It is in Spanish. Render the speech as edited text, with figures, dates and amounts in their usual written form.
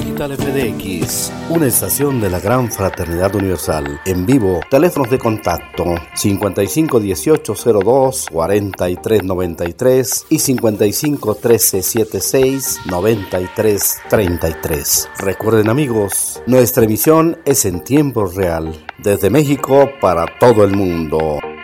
Digital FDX, una estación de la Gran Fraternidad Universal. En vivo, teléfonos de contacto 551802-4393 y 551376-9333. Recuerden, amigos, nuestra emisión es en tiempo real, desde México para todo el mundo.